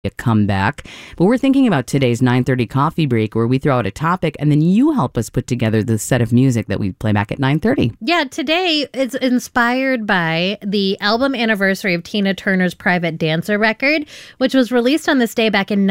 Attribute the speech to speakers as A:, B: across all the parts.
A: a comeback. But we're thinking about today's 9:30 coffee break where we throw out a topic and then you help us put together the set of music that we play back at 9:30.
B: Yeah, today it's inspired by the album anniversary of Tina Turner's Private Dancer record, which was released on this day back in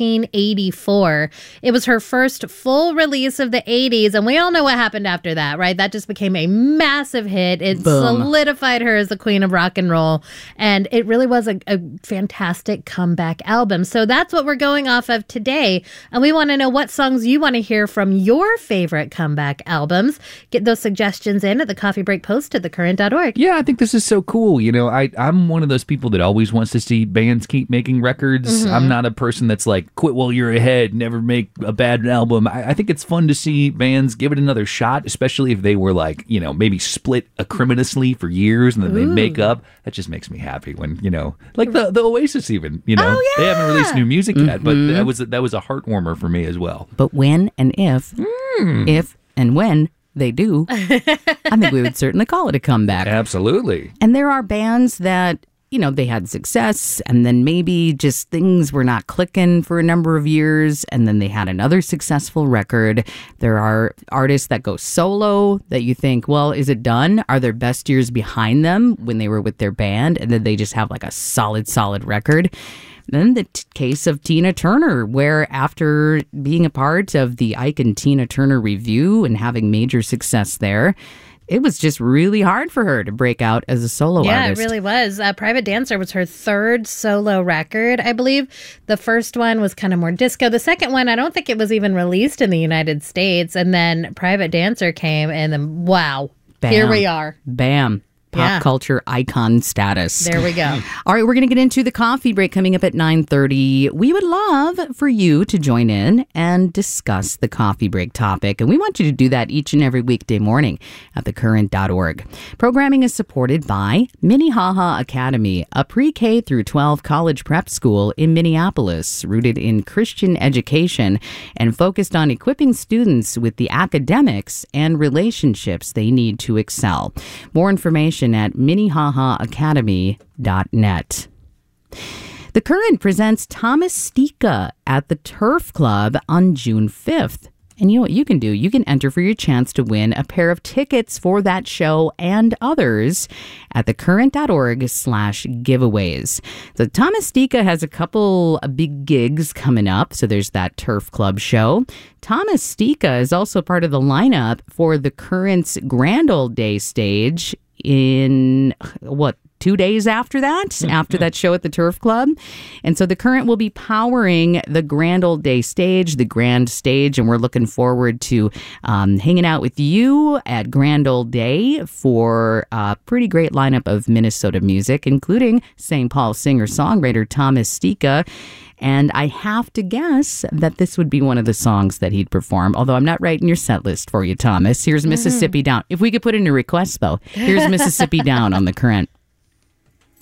B: 1984. It was her first full release of the 80s, and we all know what happened after that, right? That just became a massive hit. It solidified her as the queen of rock and roll, and it really was a fantastic comeback album. So that's what we're going off of today. And we want to know what songs you want to hear from your favorite comeback albums. Get those suggestions in at the Coffee Break Post at thecurrent.org.
C: Yeah, I think this is so cool. You know, I'm one of those people that always wants to see bands keep making records. I'm not a person that's like, quit while you're ahead, never make a bad album. I think it's fun to see bands give it another shot, especially if they were like, you know, maybe split acrimoniously for years and then they make up. That just makes me happy when, you know, like the Oasis even, you know.
B: Oh, yeah.
C: They haven't released new music yet, but that was a heart warmer for me as well.
A: But when and if and when they do, I think we would certainly call it a comeback.
C: Absolutely.
A: And there are bands that, you know, they had success and then maybe just things were not clicking for a number of years and then they had another successful record. There are artists that go solo that you think, well, is it done? Are their best years behind them when they were with their band and then they just have like a solid record? Then the case of Tina Turner, where after being a part of the Ike and Tina Turner review and having major success there, it was just really hard for her to break out as a solo artist.
B: Yeah, it really was. Private Dancer was her third solo record, I believe. The first one was kind of more disco. The second one, I don't think it was even released in the United States. And then Private Dancer came, and then, wow,
A: Bam.
B: Here we are.
A: Bam. Pop culture icon status.
B: There we go.
A: All right, we're going to get into the coffee break coming up at 9:30. We would love for you to join in and discuss the coffee break topic. And we want you to do that each and every weekday morning at thecurrent.org. Programming is supported by Minnehaha Academy, a pre-K through 12 college prep school in Minneapolis, rooted in Christian education and focused on equipping students with the academics and relationships they need to excel. More information at minnehahaacademy.net. The Current presents Thomas Stika at the Turf Club on June 5th. And you know what you can do? You can enter for your chance to win a pair of tickets for that show and others at thecurrent.org/giveaways. So Thomas Stika has a couple of big gigs coming up. So there's that Turf Club show. Thomas Stika is also part of the lineup for the Current's Grand Old Day stage in 2 days after that show at the Turf Club. And so the Current will be powering the Grand Old Day stage, the Grand Stage, and we're looking forward to hanging out with you at Grand Old Day for a pretty great lineup of Minnesota music, including St. Paul singer-songwriter Thomas Stika. And I have to guess that this would be one of the songs that he'd perform, although I'm not writing your set list for you, Thomas. Here's Mississippi Down. If we could put in a request, though, here's Mississippi Down on the Current.